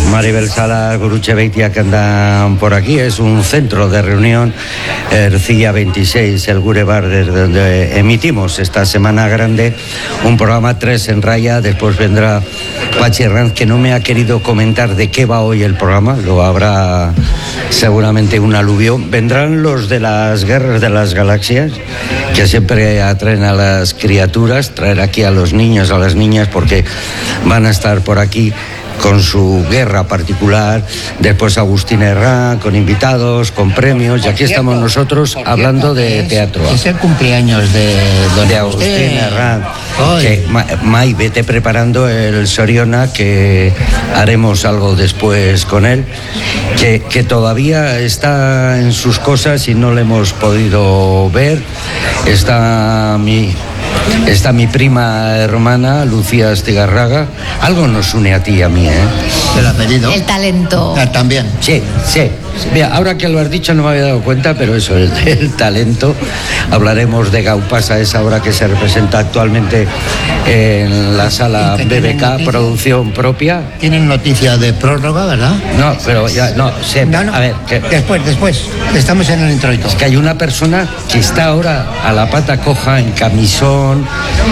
Maribel Sala, Gurutxebeitia, que andan por aquí. Es un centro de reunión, Ercilla 26, el Gure Bar, desde donde emitimos esta semana grande un programa 3 en raya. Después vendrá Pachi Herranz, que no me ha querido comentar de qué va hoy el programa, lo habrá seguramente un aluvión. Vendrán los de las guerras de las galaxias, que siempre atraen a las criaturas, traer aquí a los niños, a las niñas, porque van a estar por aquí con su guerra particular. Después Agustín Herrán, con invitados, con premios, y aquí estamos nosotros hablando de teatro. Es el cumpleaños de Agustín Herrán. Que, May, vete preparando el Soriona, que haremos algo después con él, que todavía está en sus cosas y no le hemos podido ver. Está mi prima hermana, Lucía Astigarraga. Algo nos une a ti y a mí, ¿eh? ¿El apellido? El talento. También. Sí. Mira, ahora que lo has dicho no me había dado cuenta, pero eso, el talento. Hablaremos de Gaupasa, esa obra que se representa actualmente en la sala BBK, producción propia. Tienen noticia de prórroga, ¿verdad? No, pero ya, no, sé. No. A ver, Después. Estamos en el introito. Es que hay una persona que está ahora a la pata coja, en camisón,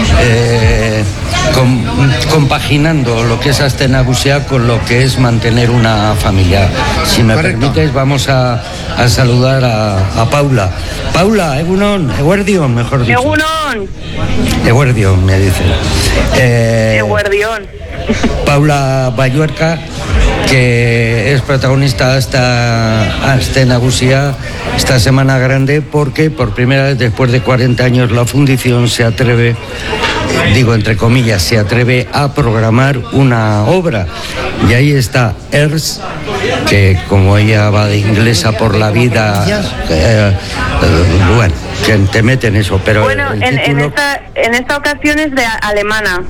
compaginando lo que es Astenagusia con lo que es mantener una familia. Si me permites, vamos a saludar a Paula. Paula, Eguerdion, mejor dicho. Eguerdion, me dice. Eguerdion. Paula Balluerca, que es protagonista hasta Astenagusia esta semana grande, porque por primera vez después de 40 años la fundición se atreve, digo entre comillas, se atreve a programar una obra. Y ahí está Ers, que como ella va de inglesa por la vida, bueno, que te mete en eso, pero bueno, el título... en esta ocasión es de alemana.